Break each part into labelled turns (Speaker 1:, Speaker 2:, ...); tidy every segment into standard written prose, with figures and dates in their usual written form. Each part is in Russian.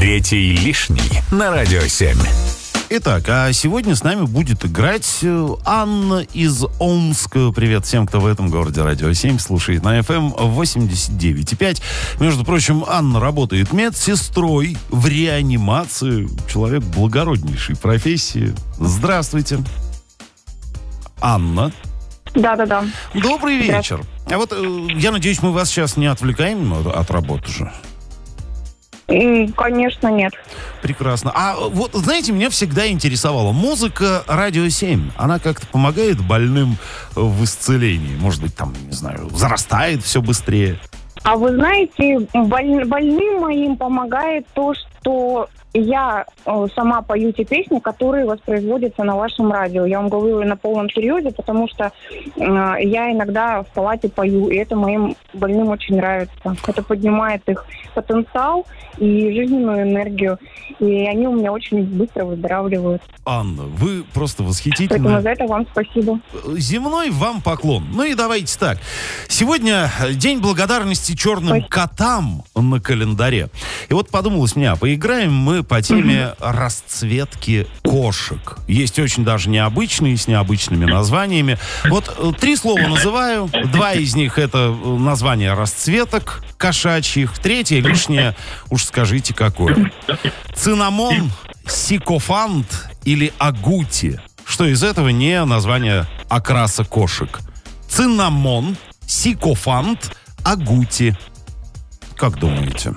Speaker 1: Третий лишний на Радио 7.
Speaker 2: Итак, а сегодня с нами будет играть Анна из Омска. Привет всем, кто в этом городе Радио 7 слушает на FM 89,5. Между прочим, Анна работает медсестрой в реанимации. Человек благороднейшей профессии. Здравствуйте. Анна.
Speaker 3: Да.
Speaker 2: Добрый вечер. А вот, я надеюсь, мы вас сейчас не отвлекаем от работы же?
Speaker 3: Конечно, нет.
Speaker 2: Прекрасно. А вот, знаете, меня всегда интересовала музыка Радио 7. Она как-то помогает больным в исцелении? Может быть, там, не знаю, зарастает все быстрее?
Speaker 3: А вы знаете, больным моим помогает то, что я сама пою те песни, которые воспроизводятся на вашем радио. Я вам говорю на полном серьезе, потому что я иногда в палате пою, и это моим больным очень нравится. Это поднимает их потенциал и жизненную энергию, и они у меня очень быстро выздоравливают.
Speaker 2: Анна, вы просто восхитительны.
Speaker 3: Поэтому за это вам спасибо.
Speaker 2: Земной вам поклон. Ну и давайте так. Сегодня День благодарности черным котам на календаре. И вот подумалось мне, поиграем мы по теме расцветки кошек. Есть очень даже необычные, с необычными названиями. Вот 3 слова называю. 2 из них это название расцветок кошачьих. 3 лишнее, уж скажите, какое. Цинамон, сикофант или агути. Что из этого не название окраса кошек? Цинамон, сикофант, агути. Как думаете?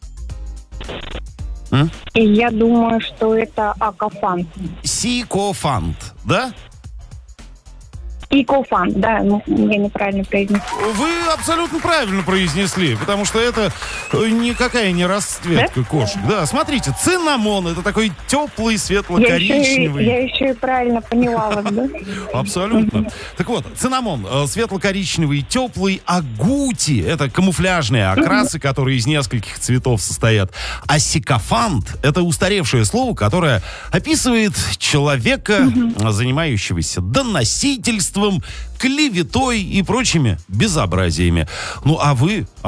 Speaker 3: И я думаю, что это акофант.
Speaker 2: Сикофант, да?
Speaker 3: Икофант, да, я неправильно произнесла.
Speaker 2: Вы абсолютно правильно произнесли, потому что это никакая не расцветка кошек. Да, смотрите, цинамон — это такой теплый, светло-коричневый.
Speaker 3: Я еще и правильно поняла вас, да?
Speaker 2: Абсолютно. Так вот, цинамон светло-коричневый, теплый, агути — это камуфляжные окрасы, которые из нескольких цветов состоят. А сикофант — это устаревшее слово, которое описывает человека, занимающегося доносительством, клеветой и прочими безобразиями. Ну, а вы...